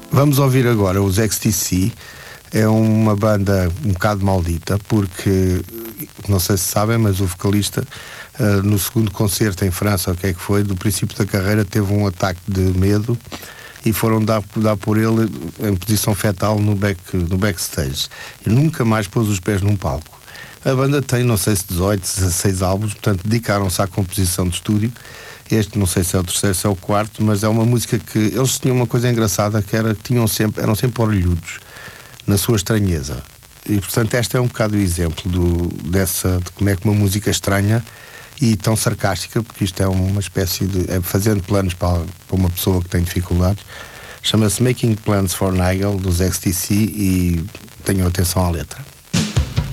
Vamos ouvir agora os XTC. É uma banda um bocado maldita, porque, não sei se sabem, mas o vocalista, no segundo concerto em França, o que é que foi, do princípio da carreira, teve um ataque de medo e foram dar por ele em posição fetal no backstage. E nunca mais pôs os pés num palco. A banda tem, não sei se 18, 16 álbuns, portanto dedicaram-se à composição de estúdio. Este não sei se é o terceiro, se é o quarto, mas é uma música que eles tinham uma coisa engraçada, que era que eram sempre orelhudos na sua estranheza. E portanto este é um bocado o exemplo de como é que uma música estranha e tão sarcástica, porque isto é uma espécie de... fazendo planos para uma pessoa que tem dificuldades. Chama-se Making Plans for Nigel, dos XTC, e tenham atenção à letra.